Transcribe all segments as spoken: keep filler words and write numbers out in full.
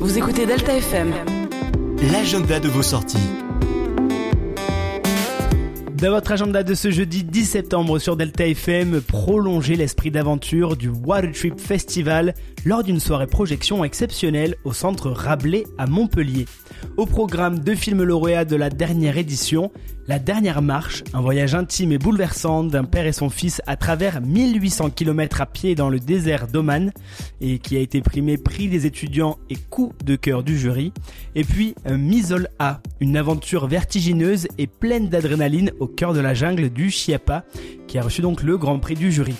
Vous écoutez Delta F M. L'agenda de vos sorties. Dans votre agenda de ce jeudi dix septembre sur Delta F M, prolongez l'esprit d'aventure du Water Trip Festival lors d'une soirée projection exceptionnelle au centre Rabelais à Montpellier. Au programme, deux films lauréats de la dernière édition, La Dernière Marche, un voyage intime et bouleversant d'un père et son fils à travers mille huit cents kilomètres à pied dans le désert d'Oman et qui a été primé prix des étudiants et coup de cœur du jury. Et puis Misol A, une aventure vertigineuse et pleine d'adrénaline au cœur de la jungle du Chiapa qui a reçu donc le grand prix du jury.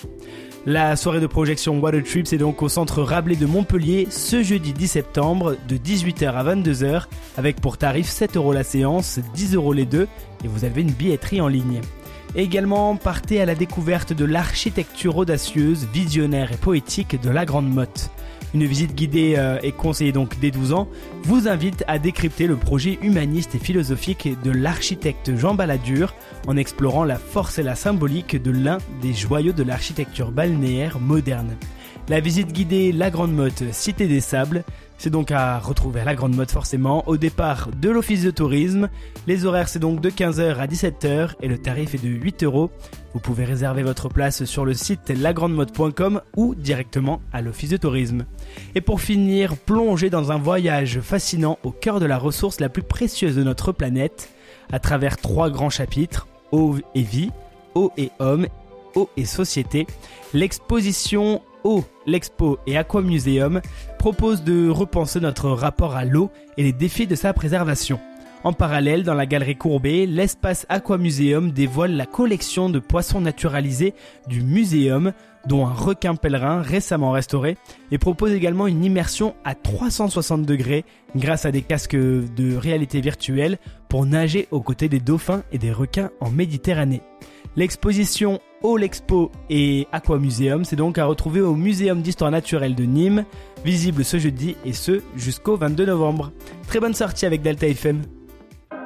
La soirée de projection Water Trip, c'est donc au centre Rabelais de Montpellier ce jeudi dix septembre de dix-huit heures à vingt-deux heures avec pour tarif sept euros la séance, dix euros les deux et vous avez une billetterie en ligne. Et également, partez à la découverte de l'architecture audacieuse, visionnaire et poétique de la Grande Motte. Une visite guidée euh, et conseillée donc dès douze ans vous invite à décrypter le projet humaniste et philosophique de l'architecte Jean Balladur en explorant la force et la symbolique de l'un des joyaux de l'architecture balnéaire moderne. La visite guidée La Grande Motte, Cité des Sables, c'est donc à retrouver à La Grande Motte forcément au départ de l'office de tourisme. Les horaires c'est donc de quinze heures à dix-sept heures et le tarif est de huit euros. Vous pouvez réserver votre place sur le site la grande motte point com ou directement à l'office de tourisme. Et pour finir, plongez dans un voyage fascinant au cœur de la ressource la plus précieuse de notre planète à travers trois grands chapitres, eau et vie, eau et homme, eau et société. L'exposition Eau, l'Expo et Aquamuseum propose de repenser notre rapport à l'eau et les défis de sa préservation. En parallèle, dans la galerie Courbet, l'espace Aquamuseum dévoile la collection de poissons naturalisés du muséum, dont un requin pèlerin récemment restauré, et propose également une immersion à trois cent soixante degrés grâce à des casques de réalité virtuelle pour nager aux côtés des dauphins et des requins en Méditerranée. L'exposition Eau, l'Expo et Aquamuseum, c'est donc à retrouver au Muséum d'Histoire Naturelle de Nîmes, visible ce jeudi et ce jusqu'au vingt-deux novembre. Très bonne sortie avec Delta F M.